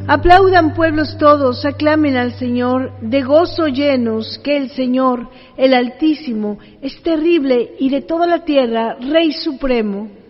Aplaudan pueblos todos, aclamen al Señor, de gozo llenos, que el Señor, el Altísimo, es terrible y de toda la tierra, Rey supremo.